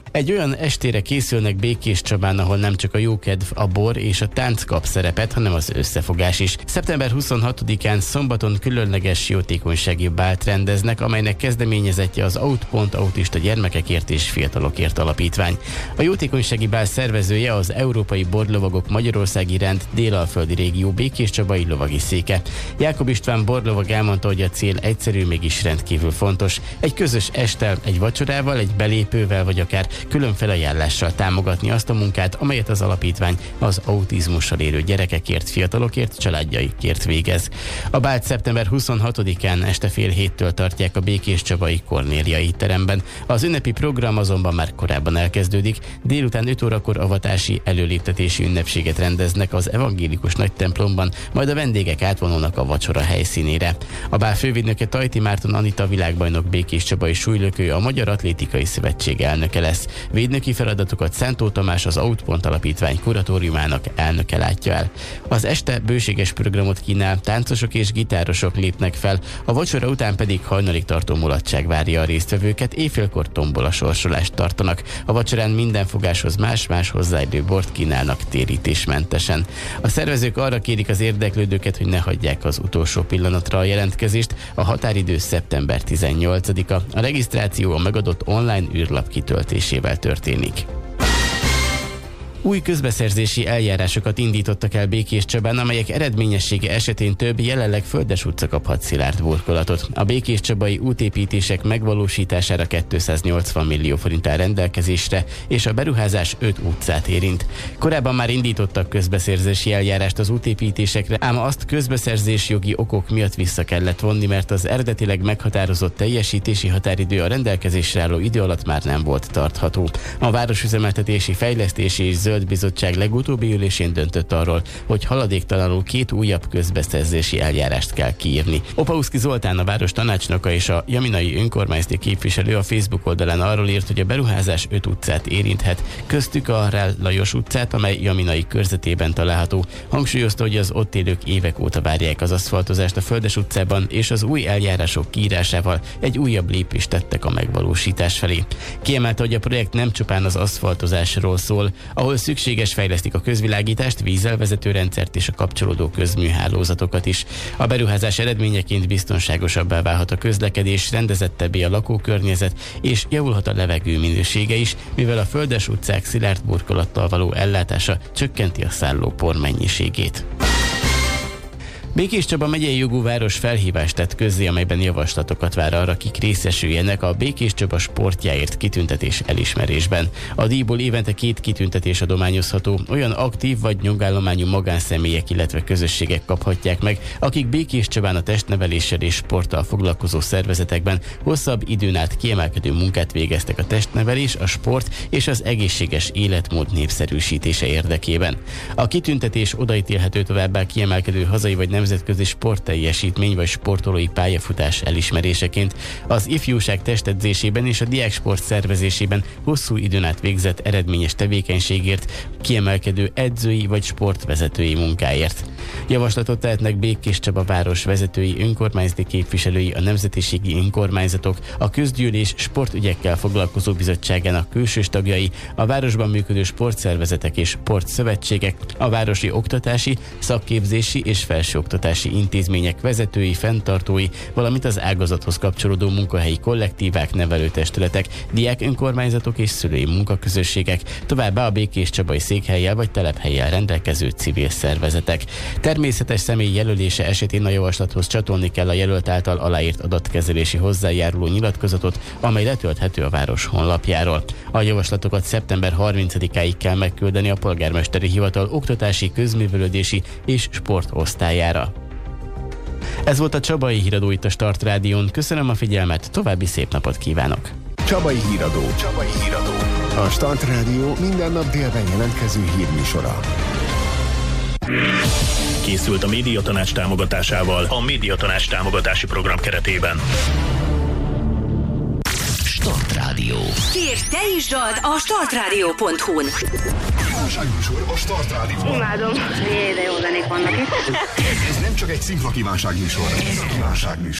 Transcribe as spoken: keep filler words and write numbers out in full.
Egy olyan estére készülnek Békéscsabán, ahol nem csak a jókedv, a bor és a tánc kap szerepet, hanem az összefogás is. szeptember huszonhatodikán szombaton különleges jótékonysági bált rendeznek, amelynek kezdeményezettje az Out pont Autista Gyermekekért és Fiatalokért Alapítvány. A jótékonysági bál szervezője az Európai Borlovagok Magyarországi Rend Délalföldi Régió Békéscsabai lovagi széke. Jákob István borlovag elmondta, hogy a cél egyszerű, mégis rendkívül fontos. Egy közös esttel, egy vacsorával, egy belépővel vagy akár külön felajánlással támogatni azt a munkát, amelyet az alapítvány az autizmussal élő gyerekekért, fiatalokért, családjaikért végez. A bált szeptember huszonhatodikán este fél héttől tartják a békéscsabai Kornélia étteremben. Az ünnepi program azonban már korábban elkezdődik. Délután öt órakor avatási előléptetési ünnepséget rendeznek az evangélikus nagytemplomban, majd a vendégek átvonulnak a vacsora helyszínére. A bál fővédnöke Tajti Márton Anita világbajnok békéscsabai súlylökő, a Magyar Atlétikai Szövetség elnöke lesz. Védnöki feladatokat Szántó Tamás, az Out Pont Alapítvány kuratóriumának elnöke látja el. Az este bőséges programot kínál, táncosok és gitárosok lépnek fel, a vacsora után pedig hajnalig tartó mulatság várja a résztvevőket, éjfélkor tombola sorsolást tartanak. A vacsorán minden fogáshoz más-más hozzáillő bort kínálnak térítésmentesen. A szervezők arra kérik az érdeklődőket, hogy ne hagyják az utolsó pillanatra a jelentkezést. A határidő szeptember tizennyolcadika. A regisztráció a megadott online űrlap kitöltésével történik. Új közbeszerzési eljárásokat indítottak el Békéscsabán, amelyek eredményessége esetén több, jelenleg Földes utca kaphat szilárd burkolatot. A békéscsabai útépítések megvalósítására kétszáznyolcvan millió forint áll rendelkezésre, és a beruházás öt utcát érint. Korábban már indítottak közbeszerzési eljárást az útépítésekre, ám azt közbeszerzési jogi okok miatt vissza kellett vonni, mert az eredetileg meghatározott teljesítési határidő a rendelkezésre álló idő alatt már nem volt tartható. A Városüzemeltetési Fejlesztési és Zöld Bizottság legutóbbi ülésén döntött arról, hogy haladéktalanul két újabb közbeszerzési eljárást kell kiírni. Opauszki Zoltán, a város tanácsnoka és a jaminai önkormányzati képviselő a Facebook oldalán arról írt, hogy a beruházás öt utcát érinthet, köztük a Rál Lajos utcát, amely jaminai körzetében található. Hangsúlyozta, hogy az ott élők évek óta várják az aszfaltozást a Földes utcában, és az új eljárások kiírásával egy újabb lépést tettek a megvalósítás felé. Kiemelte, hogy a projekt nem csupán az aszfaltozásról szól, ahol szükséges, fejlesztik a közvilágítást, vízelvezető rendszert és a kapcsolódó közműhálózatokat is. A beruházás eredményeként biztonságosabbá válhat a közlekedés, rendezettebbé a lakókörnyezet, és javulhat a levegő minősége is, mivel a Földes utcák szilárd burkolattal való ellátása csökkenti a szállópor mennyiségét. Békéscsaba megyei jogú város felhívást tett közzé, amelyben javaslatokat vár arra, kik részesüljenek a Békéscsaba sportjáért kitüntetés elismerésben. A díjból évente két kitüntetés adományozható, olyan aktív vagy nyugállományú magánszemélyek, illetve közösségek kaphatják meg, akik Békéscsabán a testneveléssel és sporttal foglalkozó szervezetekben hosszabb időn át kiemelkedő munkát végeztek a testnevelés, a sport és az egészséges életmód népszerűsítése érdekében. A kitüntetés odaítélhető továbbá kiemelkedő hazai vagy nemzetközi sportteljesítmény vagy sportolói pályafutás elismeréseként, az ifjúság testedzésében és a diáksport szervezésében hosszú időn át végzett eredményes tevékenységért, kiemelkedő edzői vagy sportvezetői munkáért. Javaslatot tehetnek Békéscsaba város vezetői, önkormányzati képviselői, a nemzetiségi önkormányzatok, a közgyűlés sportügyekkel foglalkozó bizottságának külsős tagjai, a városban működő sportszervezetek és sportszövetségek, a városi oktatási, szakképzési és felsőoktatási intézmények vezetői, fenntartói, valamint az ágazathoz kapcsolódó munkahelyi kollektívák, nevelőtestületek, diák önkormányzatok és szülői munkaközösségek, továbbá a békéscsabai székhellyel vagy telephellyel rendelkező civil szervezetek. Természetes személy jelölése esetén a javaslathoz csatolni kell a jelölt által aláírt adatkezelési hozzájáruló nyilatkozatot, amely letölthető a város honlapjáról. A javaslatokat szeptember harmincadikáig kell megküldeni a polgármesteri hivatal oktatási, közművelődési és sportosztályára. Ez volt a Csabai Híradó itt a Start Rádión. Köszönöm a figyelmet, további szép napot kívánok! Csabai Híradó. Csabai Híradó. A Start Rádió minden nap délben jelentkező hírműsora. Készült a Médiatanács támogatásával a Médiatanács támogatási program keretében. Start Rádió. Kérj, te is dalt a startradio pont hu-n. Kívánságműsor a Start Rádióban. Imádom. Jé, de jó zenék vannak itt. Ez nem csak egy szinkra kívánságműsor, ez a kívánságműsor.